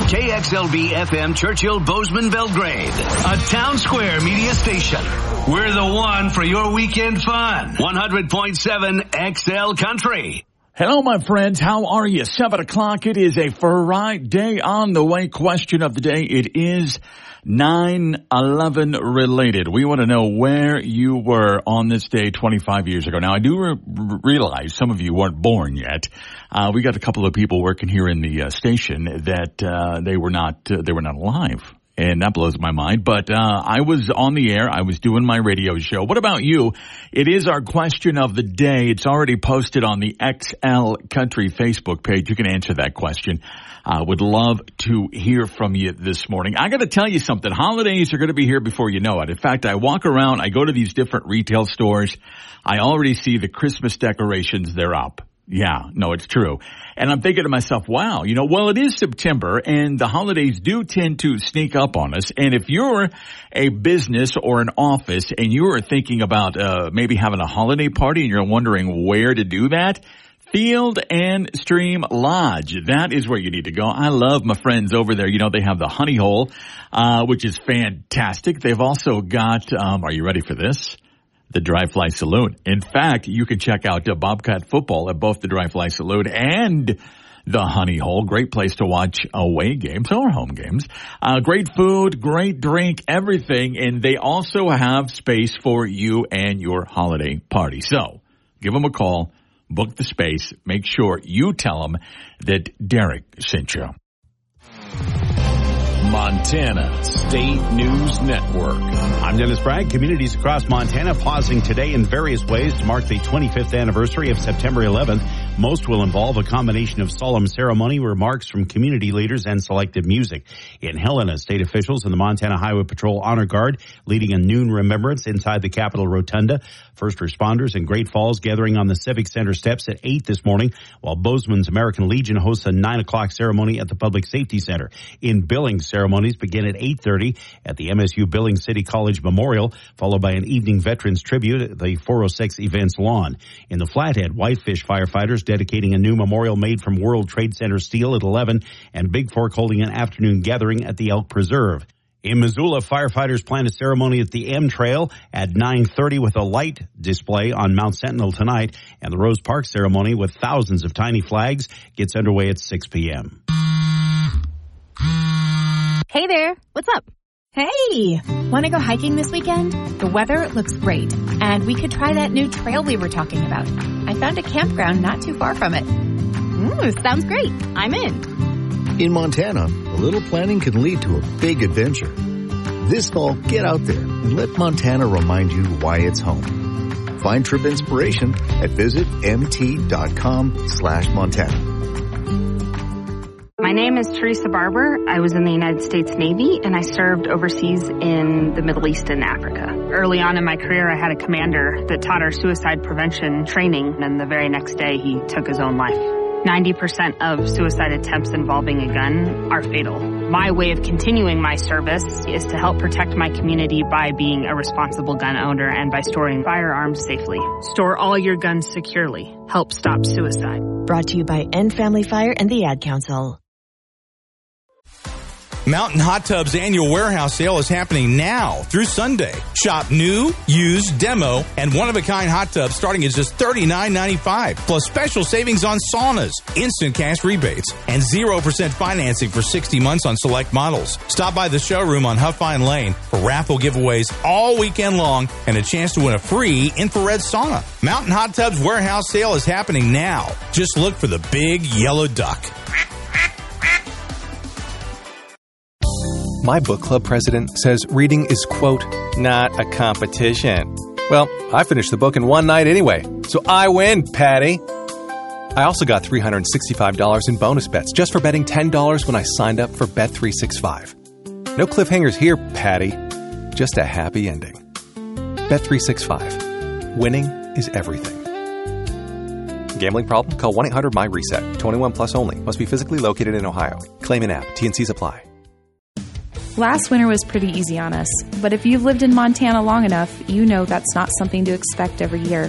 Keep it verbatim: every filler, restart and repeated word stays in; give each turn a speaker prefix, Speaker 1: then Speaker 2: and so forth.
Speaker 1: K X L B F M Churchill Bozeman Belgrade, a Town Square media station. We're the one for your weekend fun. one hundred point seven X L Country.
Speaker 2: Hello, my friends. How are you? Seven o'clock. It is a Friday on the way. Question of the day. It is nine eleven related. We want to know where you were on this day twenty-five years ago. Now, I do re- realize some of you weren't born yet. Uh, we got a couple of people working here in the uh, station that uh, they were not uh, they were not alive. And that blows my mind. But uh I was on the air. I was doing my radio show. What about you? It is our question of the day. It's already posted on the X L Country Facebook page. You can answer that question. I uh, would love to hear from you this morning. I got to tell you something. Holidays are going to be here before you know it. In fact, I walk around. I go to these different retail stores. I already see the Christmas decorations. They're up. Yeah, no, it's true. And I'm thinking to myself, wow, you know, well, it is September and the holidays do tend to sneak up on us. And if you're a business or an office and you are thinking about uh maybe having a holiday party and you're wondering where to do that, Field and Stream Lodge. That is where you need to go. I love my friends over there. You know, they have the Honey Hole, uh, which is fantastic. They've also got, um, are you ready for this? The Dry Fly Saloon. In fact, you can check out uh, Bobcat football at both the Dry Fly Saloon and the Honey Hole. Great place to watch away games or home games. Uh, great food, great drink, everything. And they also have space for you and your holiday party. So give them a call, book the space, make sure you tell them that Derek sent you.
Speaker 3: Montana State News Network.
Speaker 4: I'm Dennis Bragg. Communities across Montana pausing today in various ways to mark the twenty-fifth anniversary of September eleventh. Most will involve a combination of solemn ceremony, remarks from community leaders, and selective music. In Helena, state officials and the Montana Highway Patrol Honor Guard leading a noon remembrance inside the Capitol Rotunda. First responders in Great Falls gathering on the Civic Center steps at eight this morning, while Bozeman's American Legion hosts a nine o'clock ceremony at the Public Safety Center. In Billings, ceremonies begin at eight thirty at the M S U Billings City College Memorial, followed by an evening veterans tribute at the four oh six Events Lawn. In the Flathead, Whitefish firefighters dedicating a new memorial made from World Trade Center steel at eleven, and Big Fork holding an afternoon gathering at the Elk Preserve. In Missoula, firefighters plan a ceremony at the M Trail at nine thirty with a light display on Mount Sentinel tonight, and the Rose Park ceremony with thousands of tiny flags gets underway at six p.m.
Speaker 5: Hey there, what's up?
Speaker 6: Hey, want to go hiking this weekend? The weather looks great, and we could try that new trail we were talking about. I found a campground not too far from it.
Speaker 5: Ooh, sounds great. I'm in.
Speaker 7: In Montana, a little planning can lead to a big adventure. This fall, get out there and let Montana remind you why it's home. Find trip inspiration at visit mt.com slash Montana.
Speaker 8: My name is Teresa Barber. I was in the United States Navy, and I served overseas in the Middle East and Africa. Early on in my career, I had a commander that taught our suicide prevention training, and the very next day, he took his own life. ninety percent of suicide attempts involving a gun are fatal. My way of continuing my service is to help protect my community by being a responsible gun owner and by storing firearms safely. Store all your guns securely. Help stop suicide.
Speaker 9: Brought to you by End Family Fire and the Ad Council.
Speaker 10: Mountain Hot Tub's annual warehouse sale is happening now through Sunday. Shop new, used, demo, and one-of-a-kind hot tubs starting at just thirty-nine ninety-five, plus special savings on saunas, instant cash rebates, and zero percent financing for sixty months on select models. Stop by the showroom on Huffine Lane for raffle giveaways all weekend long and a chance to win a free infrared sauna. Mountain Hot Tub's warehouse sale is happening now. Just look for the big yellow duck.
Speaker 11: My book club president says reading is, quote, not a competition. Well, I finished the book in one night anyway, so I win, Patty. I also got three hundred sixty-five dollars in bonus bets just for betting ten dollars when I signed up for Bet three sixty-five. No cliffhangers here, Patty. Just a happy ending. Bet three sixty-five. Winning is everything. Gambling problem? Call one eight hundred my reset. twenty-one plus only. Must be physically located in Ohio. Claim in app. T and C's apply.
Speaker 12: Last winter was pretty easy on us, but if you've lived in Montana long enough, you know that's not something to expect every year.